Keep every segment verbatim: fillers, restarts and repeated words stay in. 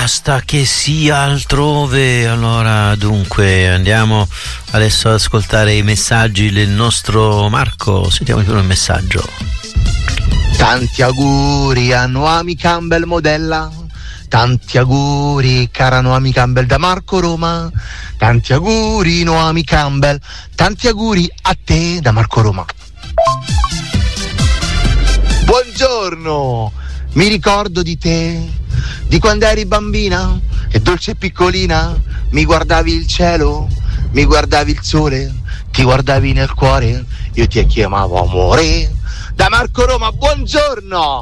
basta che sia altrove. Allora, dunque, andiamo adesso ad ascoltare i messaggi del nostro Marco. Sentiamo il primo messaggio. Tanti auguri a Noami Campbell modella. Tanti auguri cara Noami Campbell da Marco Roma. Tanti auguri Noami Campbell. Tanti auguri a te da Marco Roma. Buongiorno, mi ricordo di te, di quando eri bambina e dolce e piccolina, mi guardavi il cielo, mi guardavi il sole, ti guardavi nel cuore, io ti chiamavo amore. Da Marco Roma, buongiorno!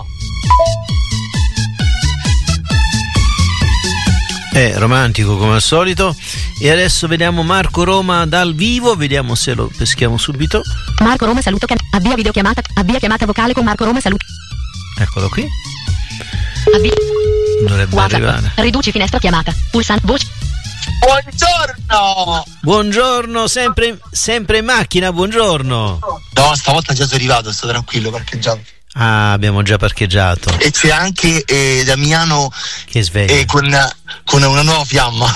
È romantico come al solito. E adesso vediamo Marco Roma dal vivo, vediamo se lo peschiamo subito. Marco Roma saluto, can- avvia videochiamata, avvia chiamata vocale con Marco Roma saluto. Eccolo qui. Avvia. Dovrebbe WhatsApp. arrivare. Riduci finestra chiamata. Pulsante voce. Buongiorno! Buongiorno, sempre, sempre in macchina, buongiorno. No, stavolta già sono arrivato, sto tranquillo, parcheggiato. Ah, abbiamo già parcheggiato. E c'è anche eh, Damiano Che sveglia. eh, con, con una nuova fiamma.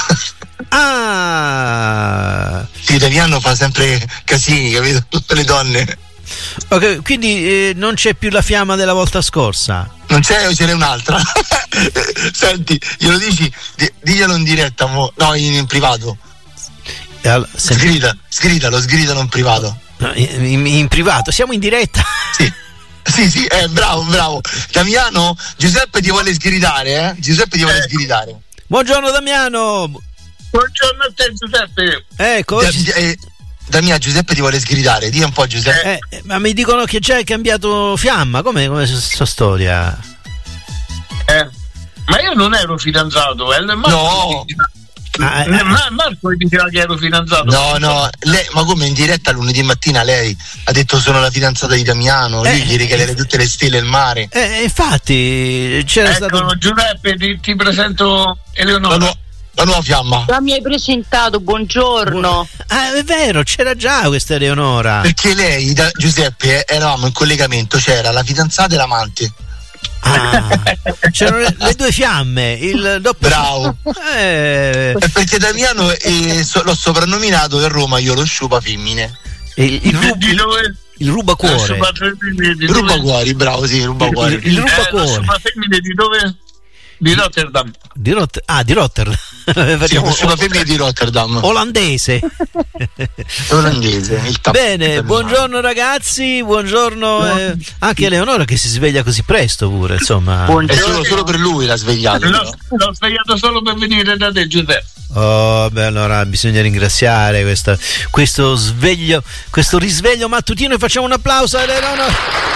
Ah, Sì, Damiano fa sempre casini, capito? Tutte le donne. ok, quindi eh, non c'è più la fiamma della volta scorsa. Non c'è o ce n'è un'altra? Senti, glielo dici, di- diglielo in diretta, mo. No, in, in privato. E allora, senti- Sgrida, sgridalo, sgridalo in privato. no, in, in- in privato, siamo in diretta. Sì. Sì, sì, eh, bravo, bravo. Damiano, Giuseppe ti vuole sgridare, eh? Giuseppe ti vuole Eh. sgridare. Buongiorno Damiano. Buongiorno a te Giuseppe. Ecco, Da- oggi- eh, Damiano, Giuseppe ti vuole sgridare. Dì un po' Giuseppe. eh, eh, ma mi dicono che già hai cambiato fiamma. Com'è, com'è questa storia? Eh, ma io non ero fidanzato, eh. Marco, No. Ah, eh, eh, Ma- Marco diceva che ero fidanzato. No, no, lei, ma come in diretta lunedì mattina lei ha detto sono la fidanzata di Damiano, Eh, lui gli regalerà tutte le stelle e il mare. eh, infatti c'era Ecco, stato. Giuseppe, ti, ti presento La, Eleonora. nu- la nuova fiamma. Già mi hai presentato, buongiorno. Ah, è vero, c'era già questa Eleonora. Perché lei, da, Giuseppe, eh, eravamo in collegamento, c'era la fidanzata e l'amante. Ah, c'erano le, le due fiamme, il doppio. Bravo. Eh, È perché Damiano eh, so- l'ho soprannominato a Roma, io lo sciupa femmine. il, il, Di, rub- di dove? il rubacuore. Di, di Ruba dove? cuori, bravo, sì, ruba Il, cuori. il, il Eh, la rubacuore. sua femmine di dove? Di Rotterdam. Di Rot- ah, di Rotterdam. Sì, Facciamo lo sciupa femmine di Rotterdam. olandese. Olandese. Il tap- Bene, buongiorno ragazzi, buongiorno eh, anche a Eleonora che si sveglia così presto pure, insomma. È solo, solo per lui l'ha svegliato. L'ho, però. l'ho svegliato solo per venire da te Giuseppe. Oh, beh, allora bisogna ringraziare questa, questo sveglio, questo risveglio mattutino e facciamo un applauso a Eleonora.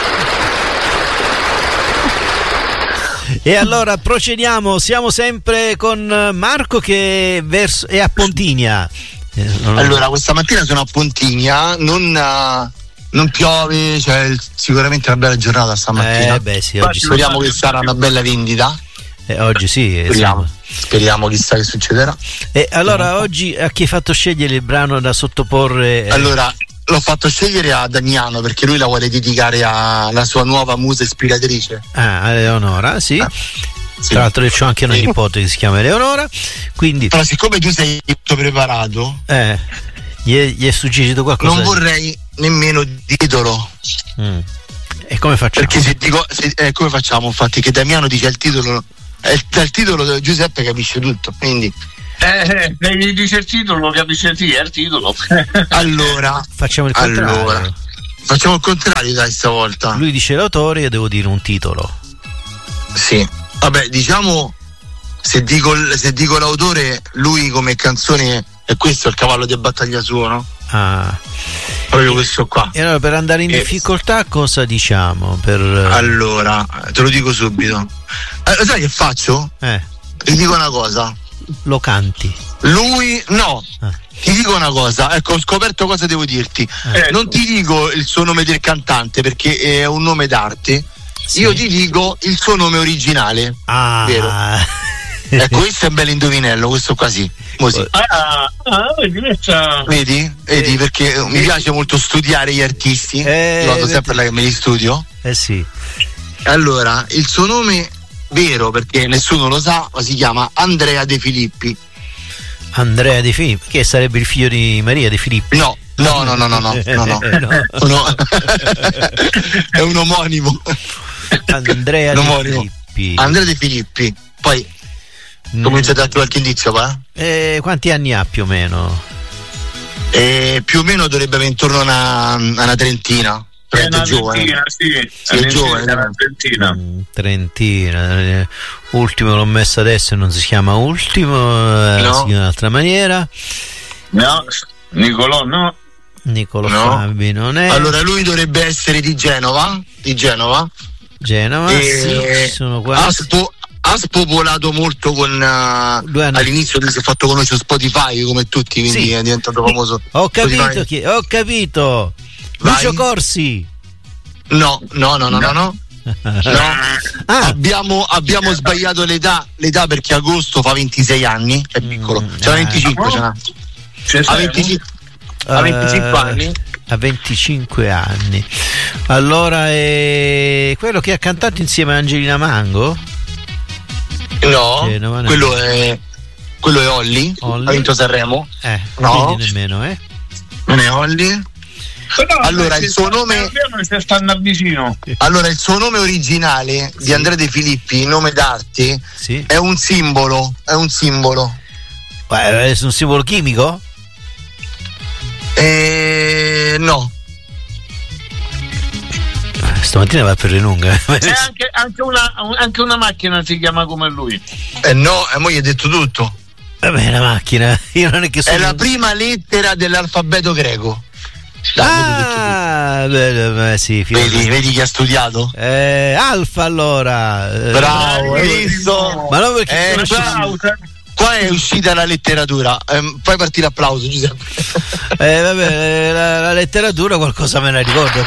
E allora procediamo, siamo sempre con Marco che verso, è a Pontigna. Eh, non- Allora, questa mattina sono a Pontigna, non, eh, non piove, c'è il- sicuramente una bella giornata stamattina. eh, beh, sì, oggi, sì. Speriamo che sarà una bella vendita. Eh, oggi sì. eh, Speriamo, insomma. speriamo, chissà che succederà. E allora oggi a chi hai fatto scegliere il brano da sottoporre? eh, Allora, l'ho fatto scegliere a Damiano perché lui la vuole dedicare alla sua nuova musa ispiratrice. Ah, a Eleonora, sì. Ah, sì. Tra l'altro io ho anche una Sì. nipote che si chiama Eleonora, quindi Però siccome tu sei tutto preparato, eh, gli, è, gli è suggerito qualcosa. non vorrei nemmeno titolo. Mm. E come facciamo? Perché se dico, se, eh, come facciamo? Infatti che Damiano dice il titolo, eh, dal titolo Giuseppe capisce tutto, quindi Eh, eh, gli dice il titolo, lo capisce sì, è il titolo. allora, Facciamo il contrario. allora facciamo il contrario dai stavolta. Lui dice l'autore, io devo dire un titolo. Sì, vabbè, diciamo se dico, il- se dico l'autore, lui come canzone è questo, il cavallo di battaglia suo, no? Ah. Proprio questo qua. E allora per andare in Eh. difficoltà cosa diciamo? Per Allora, te lo dico subito. Eh, sai che faccio? eh, Ti dico una cosa. lo canti. Lui, no. Ah. Ti dico una cosa, ecco, ho scoperto cosa devo dirti. Eh. Non ti dico il suo nome del cantante perché è un nome d'arte. Sì. Io ti dico il suo nome originale. Ah. Vero. Ecco, questo è un bel indovinello, questo qua sì. Così. Ah, ah, vedi, questa- Vedi? Vedi, perché mi piace molto studiare gli artisti. Eh, Io vado vedi. sempre là che me li studio. Eh sì. Allora, il suo nome vero perché nessuno lo sa, ma si chiama Andrea De Filippi. Andrea De Filippi, che sarebbe il figlio di Maria De Filippi? No, no, no, no, no, no, no, no. no. È un omonimo. Andrea un De omonimo. Filippi. Andrea De Filippi. Poi Mm. comincia a darti qualche indizio, va? Eh, quanti anni ha più o meno? Eh, più o meno dovrebbe avere intorno a una, a una trentina. È una giovane. trentina, sì. Sì, è giovane. È una trentina. Mm, trentina. Eh, ultimo l'ho messo adesso e non si chiama Ultimo, eh, No. si chiama in un'altra maniera. No, Nicolò no. Niccolò No. Fabi non è. Allora lui dovrebbe essere di Genova, di Genova. Genova, E sì, sono qua. ha, spo- ha spopolato molto con uh, Due anni. all'inizio lui si è fatto conoscere Spotify come tutti, quindi Sì. è diventato famoso. Ho capito Spotify. chi, ho capito. Vai. Lucio Corsi. No, no, no, no, no, no. No. Ah, Abbiamo, abbiamo sbagliato l'età, l'età perché agosto fa ventisei anni, è piccolo, Mm, c'ha ah. venticinque, c'ha. C'è Ha stato? venticinque, ha venticinque eh, anni. Ha venticinque anni. Allora è quello che ha cantato insieme a Angelina Mango? No, Genova, no. quello è quello è Olli, Olli. ha vinto Sanremo. Eh, No. quindi nemmeno, eh? Non è Olli? Però, Allora, se il suo sta- nome- se stanno vicino. Allora, il suo nome originale di Andrea De Filippi, il nome d'arte, Sì. è un simbolo, è un simbolo. Beh, è un simbolo chimico? Eh, no. Stamattina va per le lunghe. C'è anche, anche, una, anche una macchina si chiama come lui. Eh no, e mo gli hai detto tutto. Vabbè, la macchina. Io non è che sono. È la prima lettera dell'alfabeto greco. Dai, mo ti ho detto tutto. Ah, beh, beh, sì, fino- Vedi, vedi chi ha studiato? Eh, Alfa allora. Eh, Bravo, hai bravissimo. visto? Ma no, perché Eh, conosci- qua, qua è uscita la letteratura. Eh, fai partire l'applauso, Giuseppe. eh, vabbè, la, la letteratura qualcosa me la ricordo.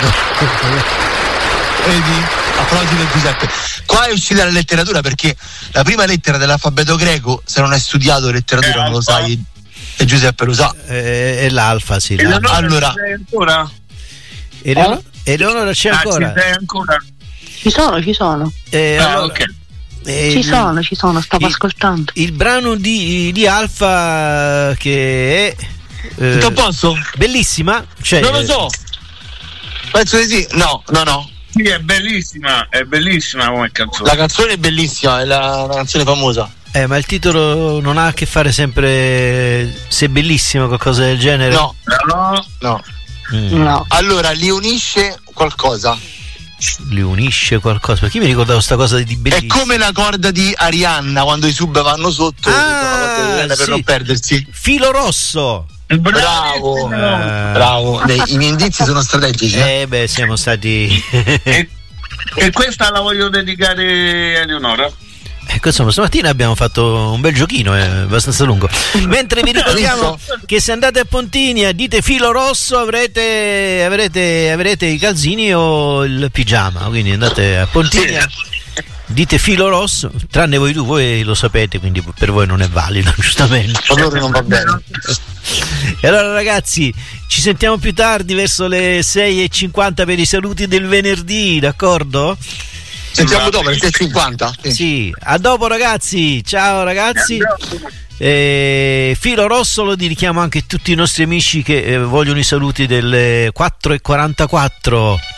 Vedi? Applausi per Giuseppe. Qua è uscita la letteratura perché la prima lettera dell'alfabeto greco, se non hai studiato letteratura È non lo alfa. sai, e Giuseppe lo sa. Eh, è l'alfa, sì. E l'alfa. Leonora Allora- ci sei ancora? Eleonora, Eleonora c'è Ah, ancora? ci sei ancora? Ci sono, ci sono. Eh, Ah, allora, ok. eh, Ci il- sono, ci sono, stavo il- ascoltando. Il brano di, di Alfa che è eh, Tutto a posto? bellissima, cioè, Non lo so. Penso di sì. No, no, no. Sì, è bellissima, è bellissima come canzone. La canzone è bellissima, è la, una canzone famosa. eh, ma il titolo non ha a che fare sempre se è bellissima o qualcosa del genere? No, No, no. Mm, No. Allora, li unisce qualcosa. li unisce qualcosa, perché io mi ricordavo sta cosa di È bellissima. come la corda di Arianna quando i sub vanno sotto, Ah, per sì. non perdersi. Filo rosso. Bravo, Eh. bravo. Dei- I miei indizi sono strategici. Eh? Eh beh, siamo stati E, e questa la voglio dedicare a Eleonora. ecco, insomma, stamattina abbiamo fatto un bel giochino, eh, abbastanza lungo. Mentre vi ricordiamo che se andate a Pontini e dite filo rosso avrete, avrete, avrete i calzini o il pigiama. Quindi andate a Pontini, dite filo rosso, tranne voi due, voi lo sapete, quindi per voi non è valido, giustamente. Per loro non va bene. E allora ragazzi, ci sentiamo più tardi verso le sei e cinquanta per i saluti del venerdì, d'accordo? Sentiamo dopo, alle sei e cinquanta. Sì. Sì, a dopo ragazzi, ciao ragazzi. Eh, filo rosso lo dedichiamo anche a tutti i nostri amici che eh, vogliono i saluti delle quattro e quarantaquattro.